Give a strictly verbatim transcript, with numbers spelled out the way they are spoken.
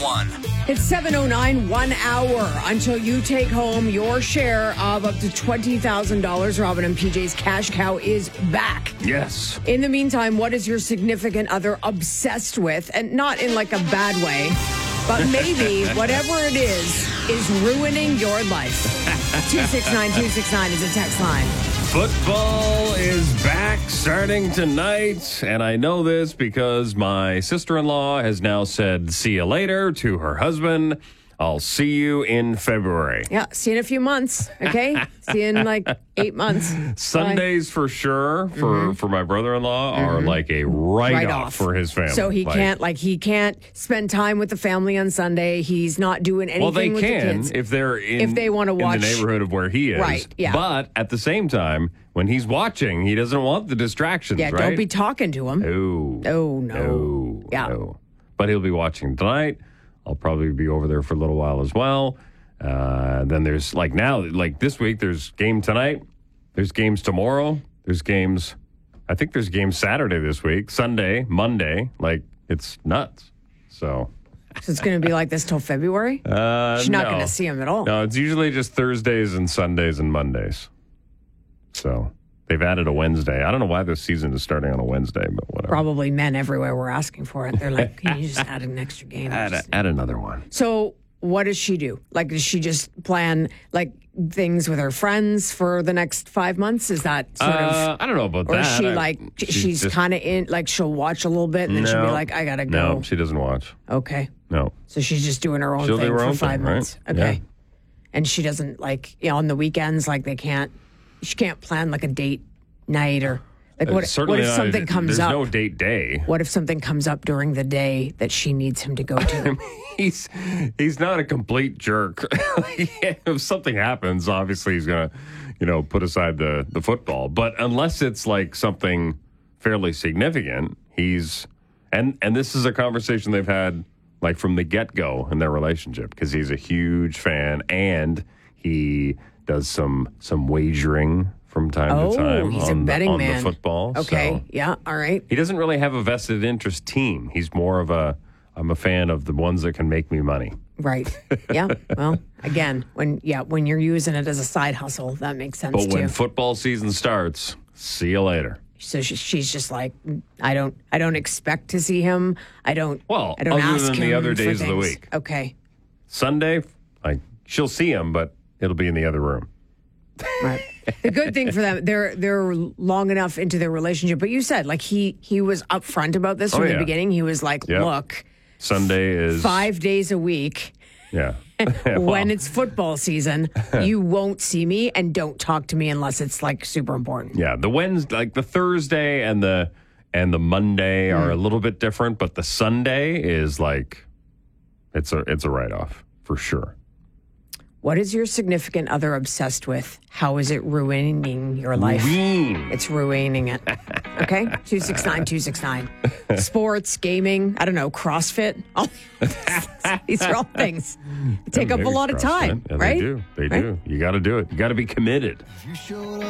one. It's seven oh nine, one hour until you take home your share of up to twenty thousand dollars. Robin and P J's Cash Cow is back. Yes. In the meantime, what is your significant other obsessed with? And not in like a bad way, but maybe whatever it is, is ruining your life. two six nine, two six nine is a text line. Football is back starting tonight, and I know this because my sister-in-law has now said see you later to her husband. I'll see you in February. Yeah, see you in a few months, okay? See you in like eight months. Sundays Bye. for sure for, Mm-hmm. for my brother-in-law are Mm-hmm. like a write-off Right off. for his family. So he like, can't, like, he can't spend time with the family on Sunday. He's not doing anything Well, they with the can kids. if they're in, If they wanna watch- in the neighborhood of where he is. Right, yeah. But at the same time, when he's watching, he doesn't want the distractions, Yeah, right? don't be talking to him. No. Oh, no. No. Yeah. No. But he'll be watching tonight. I'll probably be over there for a little while as well. Uh, then there's like now, like this week, there's game tonight. There's games tomorrow. There's games. I think there's games Saturday this week, Sunday, Monday. Like it's nuts. So. So it's going to be like this till February? Uh, She's not no. going to see him at all. No, it's usually just Thursdays and Sundays and Mondays. So they've added a Wednesday. I don't know why this season is starting on a Wednesday, but whatever. Probably men everywhere were asking for it. They're like, can you just add an extra game? Add, a, add another one. So what does she do? Like, does she just plan like things with her friends for the next five months? Is that sort Uh, of, I don't know about or that. is she I- like, she's she's, just- kind of in, like she'll watch a little bit and then she'll be No. like, I gotta go. No, she doesn't watch. Okay. No. So she's just doing her own She'll do thing her for own five thing, right? months. Okay. Yeah. And she doesn't like, you know, on the weekends, like they can't, she can't plan like a date night or like what, Uh, certainly what if not- something comes there's up? no date day. What if something comes up during the day that she needs him to go to? he's he's not a complete jerk. If something happens, obviously he's gonna, you know, put aside the the football. But unless it's like something fairly significant, he's and and this is a conversation they've had like from the get go in their relationship because he's a huge fan and he does some some wagering from time Oh, to time he's a on, betting the, on man. the football. Okay. So Yeah. All right. he doesn't really have a vested interest team. He's more of a I'm a fan of the ones that can make me money. Right. Yeah. Well, again, when yeah, when you're using it as a side hustle, that makes sense But too. when football season starts, see you later. So she, she's just like, I don't, I don't expect to see him. I don't. Well, I don't other ask than the him other for days of the things. week. Okay. Sunday, like she'll see him, but it'll be in the other room. Right. The good thing for them, they're they're long enough into their relationship. But you said like he he was upfront about this from Oh, the yeah. beginning. He was like, Yep. look, Sunday is five days a week. Yeah. when Well, it's football season, you won't see me and don't talk to me unless it's like super important. yeah, the Wednesday, like the Thursday and the and the Monday are a little bit different, but the Sunday is like it's a it's a write off for sure. What is your significant other obsessed with? How is it ruining your life? Ween. It's ruining it. Okay? two six nine, two six nine. Sports, gaming, I don't know, CrossFit. All, these are all things that take Yeah, up a maybe lot of CrossFit. time, Yeah, right? They do. They Right? do. You got to do it. You got to be committed.